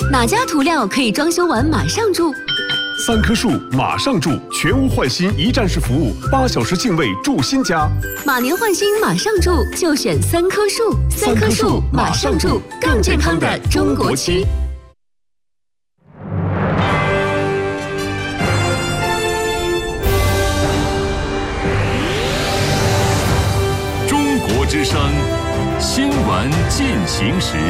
哪家涂料可以装修完马上住 ？3棵树马上住，全屋换新一站式服务，8小时净位住新家。 马年换新马上住，就选3棵树。3棵树马上住，更健康的中国区。 中国之声新闻进行时。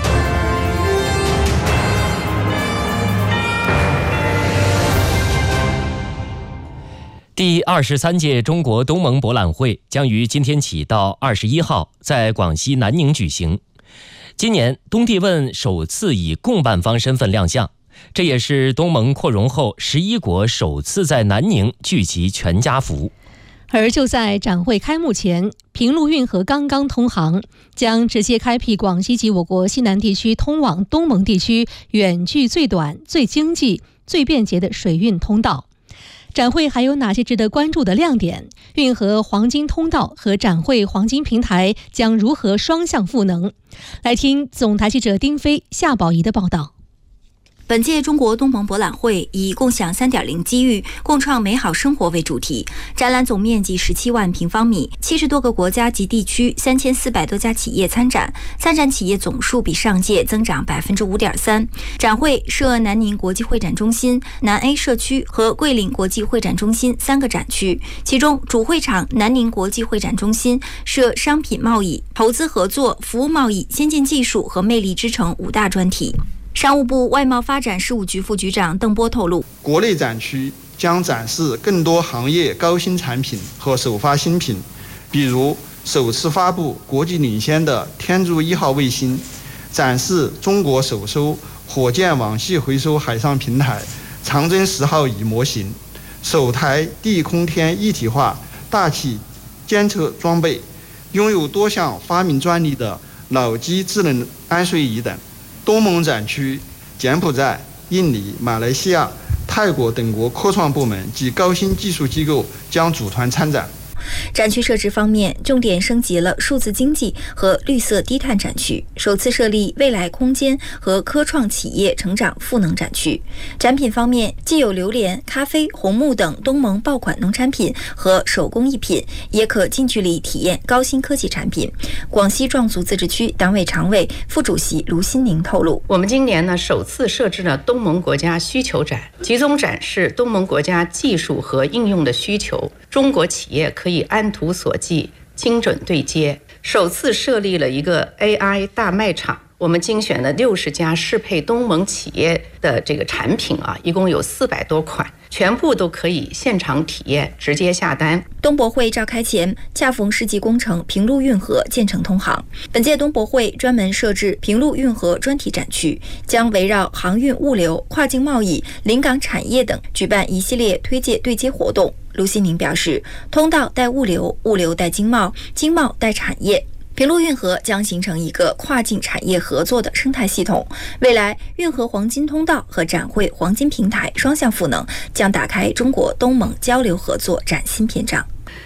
第23届中国东盟博览会将于今天起到21号在广西南宁举行。今年东帝汶首次以共办方身份亮相，这也是东盟扩容后11国首次在南宁聚集全家福。 而就在展会开幕前，平陆运河刚刚通航，将直接开辟广西及我国西南地区通往东盟地区远距最短、最经济、最便捷的水运通道。展会还有哪些值得关注的亮点？运河黄金通道和展会黄金平台将如何双向赋能？来听总台记者丁飞、夏宝仪的报道。 本届中国东盟博览会以共享 3.0 机遇，共创美好生活为主题。展览总面积17万平方米，70多个国家及地区，3400多家企业参展，参展企业总数比上届增长 5.3%。展会设南宁国际会展中心、南 A 社区和桂林国际会展中心3个展区，其中主会场南宁国际会展中心设商品贸易、投资合作、服务贸易、先进技术和魅力之城5大专题。商务部外贸发展事务局副局长邓波透露， 国内展区将展示更多行业高新产品和首发新品，比如首次发布国际领先的天柱1号卫星，展示中国首艘火箭网系回收海上平台长征10号乙模型，首台地空天一体化大气监测装备，拥有多项发明专利的脑机智能安睡仪等。东盟展区，柬埔寨、印尼、马来西亚、泰国等国科创部门及高新技术机构将组团参展。 展区设置方面，重点升级了数字经济和绿色低碳展区，首次设立未来空间和科创企业成长赋能展区。展品方面，既有榴莲、咖啡、红木等东盟爆款农产品和手工艺品，也可近距离体验高新科技产品。广西壮族自治区党委常委、副主席卢新宁透露， 我们今年呢首次设置了东盟国家需求展，集中展示东盟国家技术和应用的需求，中国企业可以按图索骥，精准对接。首次设立了一个 AI 大卖场，我们精选了60家适配东盟企业的这个产品一共有400多款，全部都可以现场体验，直接下单。 东博会召开前，恰逢世纪工程平陆运河建成通航。本届东博会专门设置平陆运河专题展区，将围绕航运物流、跨境贸易、临港产业等举办一系列推介对接活动。卢新宁表示，通道带物流，物流带经贸，经贸带产业。平陆运河将形成一个跨境产业合作的生态系统，未来运河黄金通道和展会黄金平台双向赋能，将打开中国东盟交流合作崭新篇章。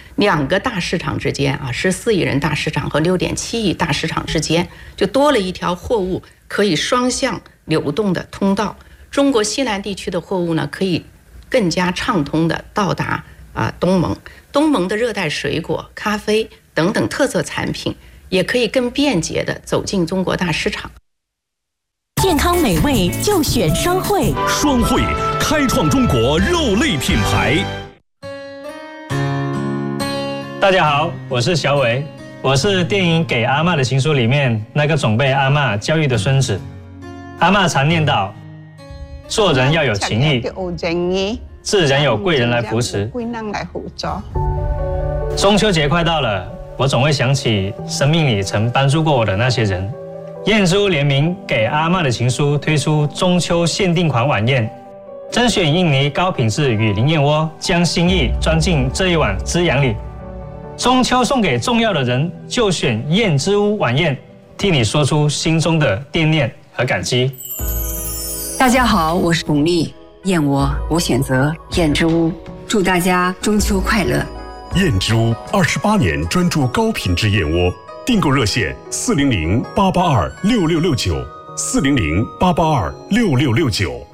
2个大市场之间14亿人大市场和6.7亿大市场之间，就多了一条货物可以双向流动的通道。中国西南地区的货物呢，可以更加畅通的到达东盟。东盟的热带水果、咖啡等等特色产品也可以更便捷地走进中国大市场。 健康美味就选双汇， 双汇开创中国肉类品牌。 大家好，我是小伟，我是电影《给阿嬷的情书》里面那个总被阿嬷教育的孙子。阿嬷常念叨，做人要有情义，自然有贵人来扶持。中秋节快到了，我总会想起生命里曾帮助过我的那些人。燕之屋联名《给阿嬷的情书》推出中秋限定款晚宴，甄选印尼高品质雨林燕窝，将心意装进这一碗滋养里。中秋送给重要的人，就选燕之屋晚宴，替你说出心中的惦念和感激。 大家好，我是巩俐，燕窝我选择燕之屋，祝大家中秋快乐。 燕之屋28年专注高品质燕窝，订购热线400-882-6669 400-882-6669。